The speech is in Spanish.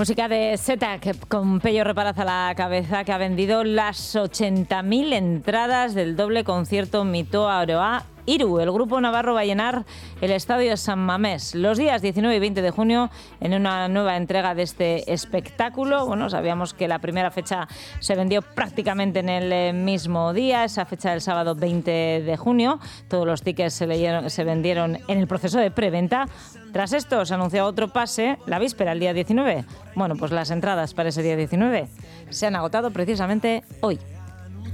Música de Zeta, que con Pello Reparaz a la cabeza, que ha vendido las 80.000 entradas del doble concierto Mito Aroa Iru. El grupo navarro va a llenar el estadio San Mamés los días 19 y 20 de junio en una nueva entrega de este espectáculo. Bueno, sabíamos que la primera fecha se vendió prácticamente en el mismo día, esa fecha del sábado 20 de junio. Todos los tickets se vendieron en el proceso de preventa. Tras esto se anunció otro pase la víspera, el día 19. Bueno, pues las entradas para ese día 19 se han agotado precisamente hoy.